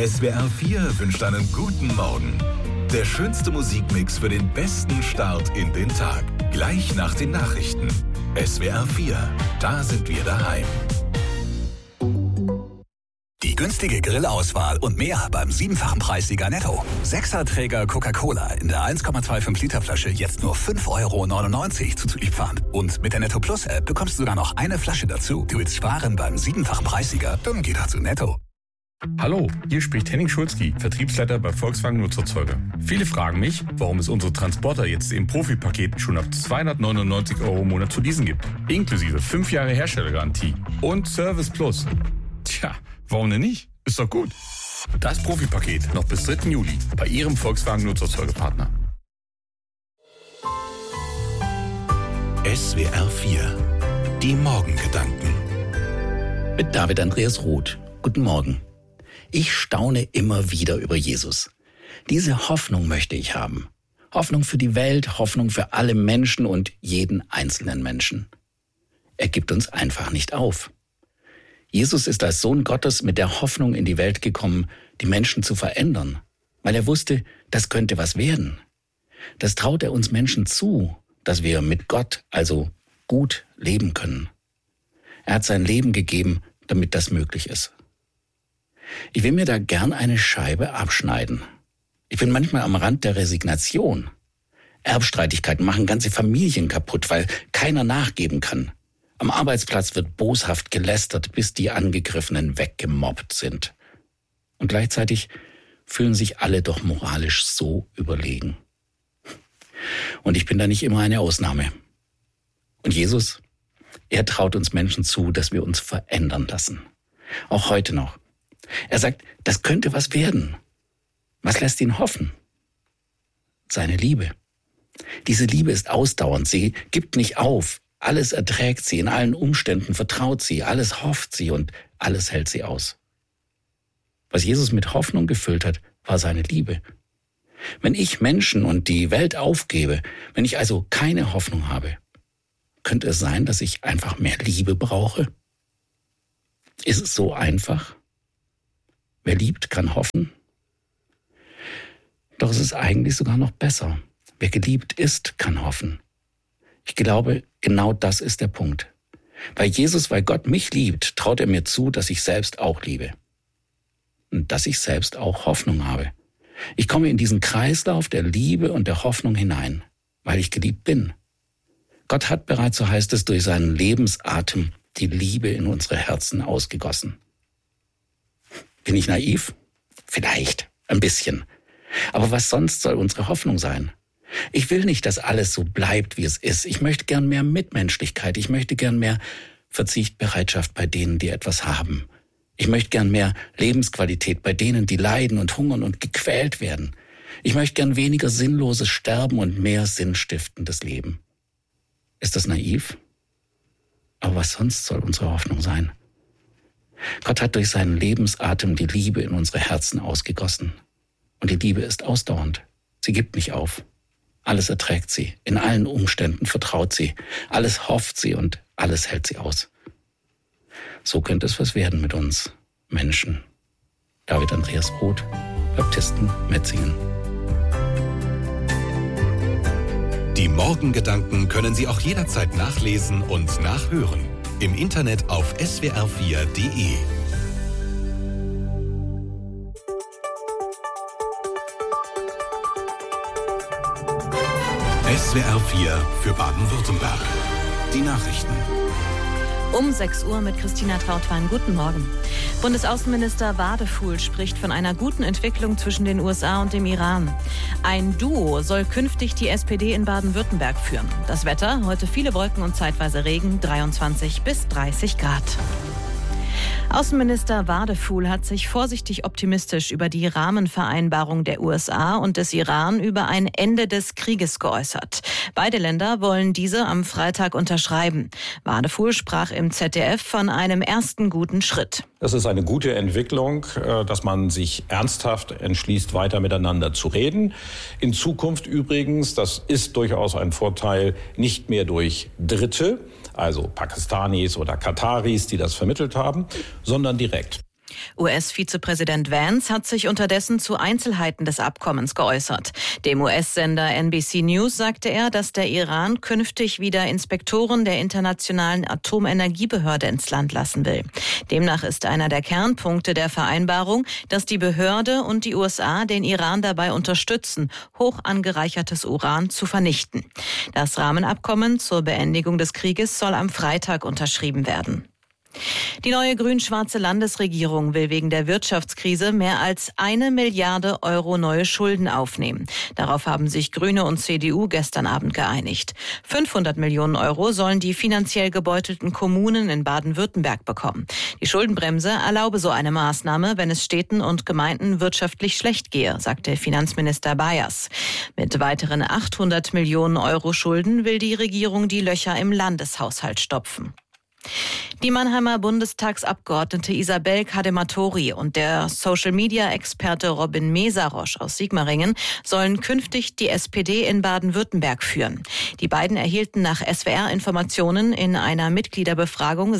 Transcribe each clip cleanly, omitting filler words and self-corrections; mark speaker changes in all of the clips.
Speaker 1: SWR 4 wünscht einen guten Morgen. Der schönste Musikmix für den besten Start in den Tag. Gleich nach den Nachrichten. SWR 4, da sind wir daheim.
Speaker 2: Die günstige Grillauswahl und mehr beim 7-fachen Preissieger Netto. 6er-Träger Coca-Cola in der 1,25 Liter Flasche jetzt nur 5,99 € zuzüglich Pfand. Und mit der Netto Plus App bekommst du sogar noch eine Flasche dazu. Du willst sparen beim 7-fachen Preissieger? Dann geh doch zu Netto.
Speaker 3: Hallo, hier spricht Henning Schulzki, Vertriebsleiter bei Volkswagen Nutzerzeuger. Viele fragen mich, warum es unsere Transporter jetzt im Profipaket schon ab 299 € im Monat zu leasen gibt. Inklusive 5 Jahre Herstellergarantie und Service Plus. Tja, warum denn nicht? Ist doch gut. Das Profipaket noch bis 3. Juli bei Ihrem Volkswagen Nutzerzeugerpartner.
Speaker 1: SWR 4, die Morgengedanken.
Speaker 4: Mit David Andreas Roth. Guten Morgen. Ich staune immer wieder über Jesus. Diese Hoffnung möchte ich haben. Hoffnung für die Welt, Hoffnung für alle Menschen und jeden einzelnen Menschen. Er gibt uns einfach nicht auf. Jesus ist als Sohn Gottes mit der Hoffnung in die Welt gekommen, die Menschen zu verändern, weil er wusste, das könnte was werden. Das traut er uns Menschen zu, dass wir mit Gott, also gut, leben können. Er hat sein Leben gegeben, damit das möglich ist. Ich will mir da gern eine Scheibe abschneiden. Ich bin manchmal am Rand der Resignation. Erbstreitigkeiten machen ganze Familien kaputt, weil keiner nachgeben kann. Am Arbeitsplatz wird boshaft gelästert, bis die Angegriffenen weggemobbt sind. Und gleichzeitig fühlen sich alle doch moralisch so überlegen. Und ich bin da nicht immer eine Ausnahme. Und Jesus, er traut uns Menschen zu, dass wir uns verändern lassen. Auch heute noch. Er sagt, das könnte was werden. Was lässt ihn hoffen? Seine Liebe. Diese Liebe ist ausdauernd. Sie gibt nicht auf. Alles erträgt sie, in allen Umständen vertraut sie, alles hofft sie und alles hält sie aus. Was Jesus mit Hoffnung gefüllt hat, war seine Liebe. Wenn ich Menschen und die Welt aufgebe, wenn ich also keine Hoffnung habe, könnte es sein, dass ich einfach mehr Liebe brauche? Ist es so einfach? Wer liebt, kann hoffen. Doch es ist eigentlich sogar noch besser. Wer geliebt ist, kann hoffen. Ich glaube, genau das ist der Punkt. Weil Gott mich liebt, traut er mir zu, dass ich selbst auch liebe. Und dass ich selbst auch Hoffnung habe. Ich komme in diesen Kreislauf der Liebe und der Hoffnung hinein, weil ich geliebt bin. Gott hat bereits, so heißt es, durch seinen Lebensatem die Liebe in unsere Herzen ausgegossen. Bin ich naiv? Vielleicht, ein bisschen. Aber was sonst soll unsere Hoffnung sein? Ich will nicht, dass alles so bleibt, wie es ist. Ich möchte gern mehr Mitmenschlichkeit. Ich möchte gern mehr Verzichtbereitschaft bei denen, die etwas haben. Ich möchte gern mehr Lebensqualität bei denen, die leiden und hungern und gequält werden. Ich möchte gern weniger sinnloses Sterben und mehr sinnstiftendes Leben. Ist das naiv? Aber was sonst soll unsere Hoffnung sein? Gott hat durch seinen Lebensatem die Liebe in unsere Herzen ausgegossen. Und die Liebe ist ausdauernd. Sie gibt nicht auf. Alles erträgt sie. In allen Umständen vertraut sie. Alles hofft sie und alles hält sie aus. So könnte es was werden mit uns Menschen. David Andreas Roth, Baptisten, Metzingen.
Speaker 1: Die Morgengedanken können Sie auch jederzeit nachlesen und nachhören. Im Internet auf swr4.de. SWR 4 für Baden-Württemberg. Die Nachrichten.
Speaker 5: Um 6 Uhr mit Christina Trautwein. Guten Morgen. Bundesaußenminister Wadefuhl spricht von einer guten Entwicklung zwischen den USA und dem Iran. Ein Duo soll künftig die SPD in Baden-Württemberg führen. Das Wetter, heute viele Wolken und zeitweise Regen, 23 bis 30 Grad. Außenminister Wadefuhl hat sich vorsichtig optimistisch über die Rahmenvereinbarung der USA und des Iran über ein Ende des Krieges geäußert. Beide Länder wollen diese am Freitag unterschreiben. Wadefuhl sprach im ZDF von einem ersten guten Schritt.
Speaker 6: Das ist eine gute Entwicklung, dass man sich ernsthaft entschließt, weiter miteinander zu reden. In Zukunft übrigens, das ist durchaus ein Vorteil, nicht mehr durch Dritte, also Pakistanis oder Kataris, die das vermittelt haben, sondern direkt.
Speaker 5: US-Vizepräsident Vance hat sich unterdessen zu Einzelheiten des Abkommens geäußert. Dem US-Sender NBC News sagte er, dass der Iran künftig wieder Inspektoren der Internationalen Atomenergiebehörde ins Land lassen will. Demnach ist einer der Kernpunkte der Vereinbarung, dass die Behörde und die USA den Iran dabei unterstützen, hoch angereichertes Uran zu vernichten. Das Rahmenabkommen zur Beendigung des Krieges soll am Freitag unterschrieben werden. Die neue grün-schwarze Landesregierung will wegen der Wirtschaftskrise mehr als 1 Milliarde Euro neue Schulden aufnehmen. Darauf haben sich Grüne und CDU gestern Abend geeinigt. 500 Millionen Euro sollen die finanziell gebeutelten Kommunen in Baden-Württemberg bekommen. Die Schuldenbremse erlaube so eine Maßnahme, wenn es Städten und Gemeinden wirtschaftlich schlecht gehe, sagte Finanzminister Bayers. Mit weiteren 800 Millionen Euro Schulden will die Regierung die Löcher im Landeshaushalt stopfen. Die Mannheimer Bundestagsabgeordnete Isabel Kadematori und der Social-Media-Experte Robin Mesarosch aus Sigmaringen sollen künftig die SPD in Baden-Württemberg führen. Die beiden erhielten nach SWR-Informationen in einer Mitgliederbefragung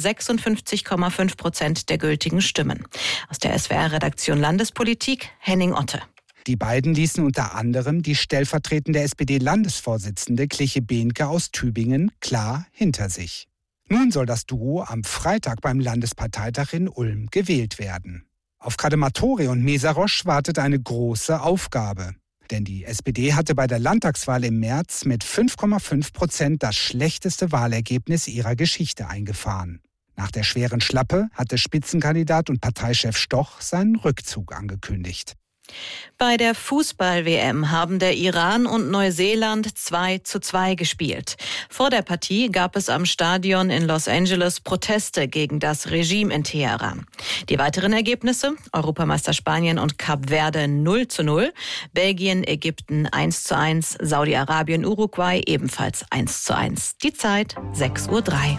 Speaker 5: 56,5% der gültigen Stimmen. Aus der SWR-Redaktion Landespolitik, Henning Otte.
Speaker 7: Die beiden ließen unter anderem die stellvertretende SPD-Landesvorsitzende Kliche Behnke aus Tübingen klar hinter sich. Nun soll das Duo am Freitag beim Landesparteitag in Ulm gewählt werden. Auf Kadematori und Mesarosch wartet eine große Aufgabe. Denn die SPD hatte bei der Landtagswahl im März mit 5,5% das schlechteste Wahlergebnis ihrer Geschichte eingefahren. Nach der schweren Schlappe hatte Spitzenkandidat und Parteichef Stoch seinen Rückzug angekündigt.
Speaker 5: Bei der Fußball-WM haben der Iran und Neuseeland 2:2 gespielt. Vor der Partie gab es am Stadion in Los Angeles Proteste gegen das Regime in Teheran. Die weiteren Ergebnisse: Europameister Spanien und Kap Verde 0:0, Belgien, Ägypten 1:1, Saudi-Arabien, Uruguay ebenfalls 1:1. Die Zeit 6:03 Uhr.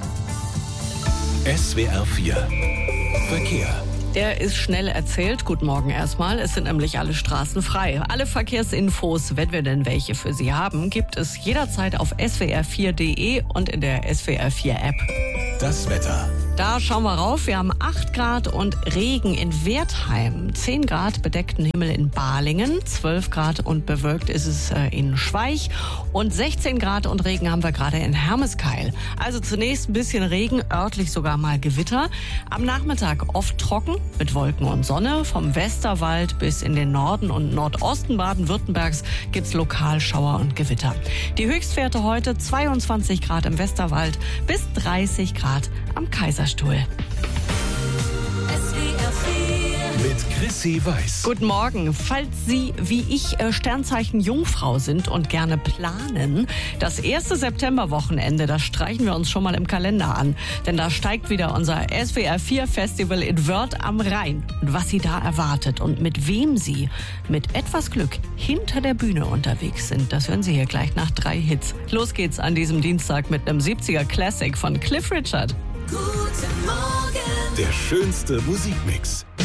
Speaker 1: SWR 4 Verkehr.
Speaker 8: Der ist schnell erzählt. Guten Morgen erstmal. Es sind nämlich alle Straßen frei. Alle Verkehrsinfos, wenn wir denn welche für Sie haben, gibt es jederzeit auf swr4.de und in der SWR 4 App.
Speaker 1: Das Wetter.
Speaker 8: Da schauen wir rauf. Wir haben 8 Grad und Regen in Wertheim, 10 Grad bedeckten Himmel in Balingen, 12 Grad und bewölkt ist es in Schweich und 16 Grad und Regen haben wir gerade in Hermeskeil. Also zunächst ein bisschen Regen, örtlich sogar mal Gewitter. Am Nachmittag oft trocken mit Wolken und Sonne. Vom Westerwald bis in den Norden und Nordosten Baden-Württembergs gibt's lokal Schauer und Gewitter. Die Höchstwerte heute 22 Grad im Westerwald bis 30 Grad am Kaiserstuhl.
Speaker 1: Mit Chrissy Weiß.
Speaker 8: Guten Morgen. Falls Sie, wie ich, Sternzeichen Jungfrau sind und gerne planen, das erste Septemberwochenende, das streichen wir uns schon mal im Kalender an. Denn da steigt wieder unser SWR 4 Festival in Wörth am Rhein. Und was Sie da erwartet und mit wem Sie mit etwas Glück hinter der Bühne unterwegs sind, das hören Sie hier gleich nach 3 Hits. Los geht's an diesem Dienstag mit einem 70er Classic von Cliff Richard.
Speaker 1: Der schönste Musikmix.